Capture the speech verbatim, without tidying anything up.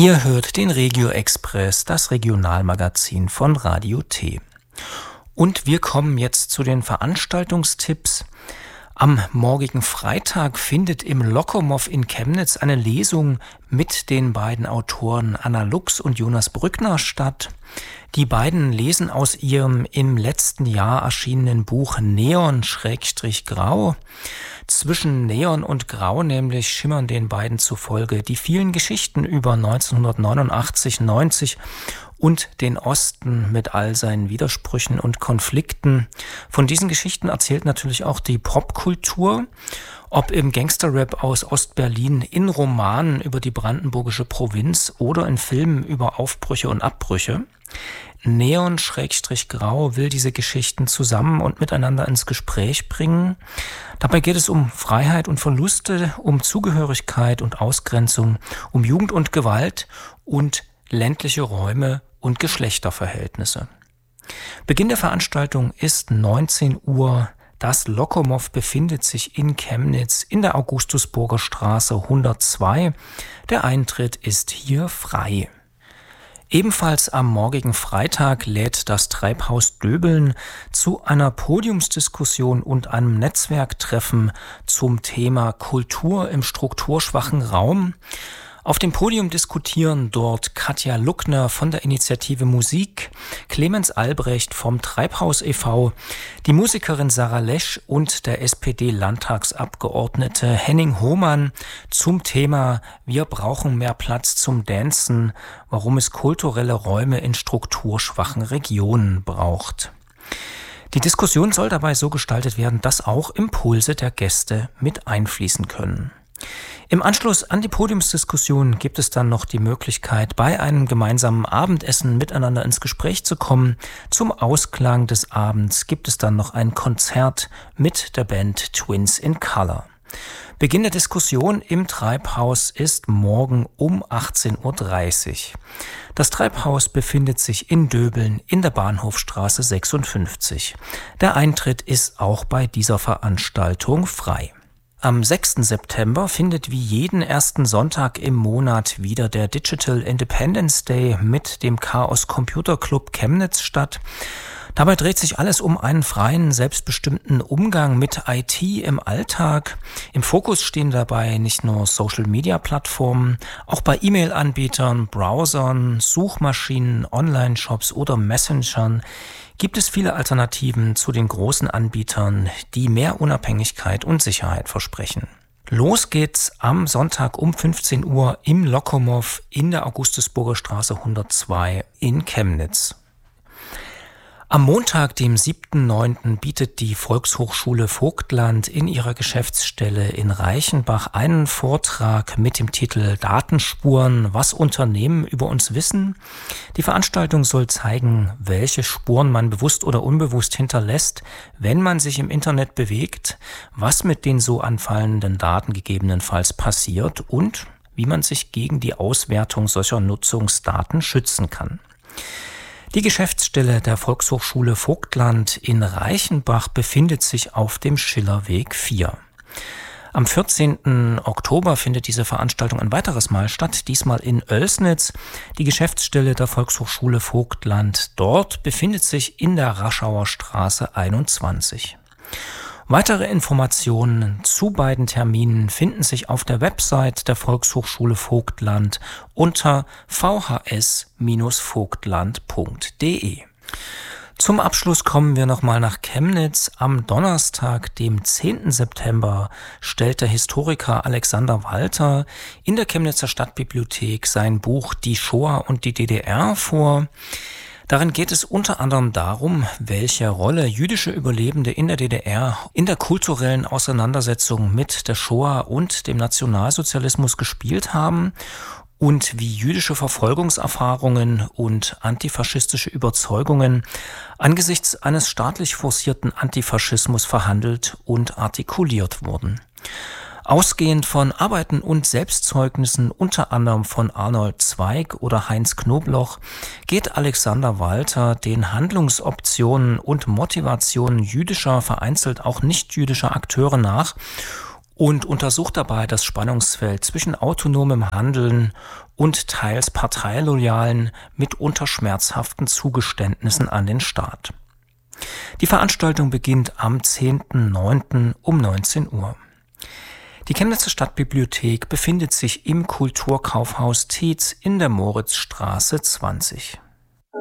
Ihr hört den Regio Express, das Regionalmagazin von Radio T. Und wir kommen jetzt zu den Veranstaltungstipps. Am morgigen Freitag findet im Lokomow in Chemnitz eine Lesung mit den beiden Autoren Anna Lux und Jonas Brückner statt. Die beiden lesen aus ihrem im letzten Jahr erschienenen Buch Neon-Grau. Zwischen Neon und Grau nämlich schimmern den beiden zufolge die vielen Geschichten über neunzehnhundertneunundachtzig neunzig und den Osten mit all seinen Widersprüchen und Konflikten. Von diesen Geschichten erzählt natürlich auch die Popkultur, ob im Gangsterrap aus Ostberlin, in Romanen über die brandenburgische Provinz oder in Filmen über Aufbrüche und Abbrüche. Neon-Grau will diese Geschichten zusammen und miteinander ins Gespräch bringen. Dabei geht es um Freiheit und Verluste, um Zugehörigkeit und Ausgrenzung, um Jugend und Gewalt und ländliche Räume und Geschlechterverhältnisse. Beginn der Veranstaltung ist neunzehn Uhr. Das Lokomow befindet sich in Chemnitz in der Augustusburger Straße hundertzwei. Der Eintritt ist hier frei. Ebenfalls am morgigen Freitag lädt das Treibhaus Döbeln zu einer Podiumsdiskussion und einem Netzwerktreffen zum Thema Kultur im strukturschwachen Raum. Auf dem Podium diskutieren dort Katja Luckner von der Initiative Musik, Clemens Albrecht vom Treibhaus e V, die Musikerin Sarah Lesch und der S P D-Landtagsabgeordnete Henning Hohmann zum Thema Wir brauchen mehr Platz zum Dancen, warum es kulturelle Räume in strukturschwachen Regionen braucht. Die Diskussion soll dabei so gestaltet werden, dass auch Impulse der Gäste mit einfließen können. Im Anschluss an die Podiumsdiskussion gibt es dann noch die Möglichkeit, bei einem gemeinsamen Abendessen miteinander ins Gespräch zu kommen. Zum Ausklang des Abends gibt es dann noch ein Konzert mit der Band Twins in Color. Beginn der Diskussion im Treibhaus ist morgen um achtzehn Uhr dreißig. Das Treibhaus befindet sich in Döbeln in der Bahnhofstraße sechsundfünfzig. Der Eintritt ist auch bei dieser Veranstaltung frei. Am sechsten September findet wie jeden ersten Sonntag im Monat wieder der Digital Independence Day mit dem Chaos Computer Club Chemnitz statt. Dabei dreht sich alles um einen freien, selbstbestimmten Umgang mit I T im Alltag. Im Fokus stehen dabei nicht nur Social-Media-Plattformen, auch bei E-Mail-Anbietern, Browsern, Suchmaschinen, Online-Shops oder Messengern gibt es viele Alternativen zu den großen Anbietern, die mehr Unabhängigkeit und Sicherheit versprechen. Los geht's am Sonntag um fünfzehn Uhr im Lokomow in der Augustusburger Straße hundertzwei in Chemnitz. Am Montag, dem siebten neunten bietet die Volkshochschule Vogtland in ihrer Geschäftsstelle in Reichenbach einen Vortrag mit dem Titel Datenspuren, was Unternehmen über uns wissen. Die Veranstaltung soll zeigen, welche Spuren man bewusst oder unbewusst hinterlässt, wenn man sich im Internet bewegt, was mit den so anfallenden Daten gegebenenfalls passiert und wie man sich gegen die Auswertung solcher Nutzungsdaten schützen kann. Die Geschäftsstelle der Volkshochschule Vogtland in Reichenbach befindet sich auf dem Schillerweg vier. Am vierzehnten Oktober findet diese Veranstaltung ein weiteres Mal statt, diesmal in Oelsnitz. Die Geschäftsstelle der Volkshochschule Vogtland dort befindet sich in der Raschauer Straße einundzwanzig. Weitere Informationen zu beiden Terminen finden sich auf der Website der Volkshochschule Vogtland unter v h s Bindestrich vogtland punkt d e. Zum Abschluss kommen wir nochmal nach Chemnitz. Am Donnerstag, dem zehnten September, stellt der Historiker Alexander Walter in der Chemnitzer Stadtbibliothek sein Buch Die Shoah und die D D R vor. Darin geht es unter anderem darum, welche Rolle jüdische Überlebende in der D D R in der kulturellen Auseinandersetzung mit der Shoah und dem Nationalsozialismus gespielt haben und wie jüdische Verfolgungserfahrungen und antifaschistische Überzeugungen angesichts eines staatlich forcierten Antifaschismus verhandelt und artikuliert wurden. Ausgehend von Arbeiten und Selbstzeugnissen unter anderem von Arnold Zweig oder Heinz Knobloch geht Alexander Walter den Handlungsoptionen und Motivationen jüdischer, vereinzelt auch nicht-jüdischer Akteure nach und untersucht dabei das Spannungsfeld zwischen autonomem Handeln und teils parteiloyalen, mitunter schmerzhaften Zugeständnissen an den Staat. Die Veranstaltung beginnt am zehnten neunten um neunzehn Uhr. Die Chemnitzer Stadtbibliothek befindet sich im Kulturkaufhaus Tietz in der Moritzstraße zwanzig.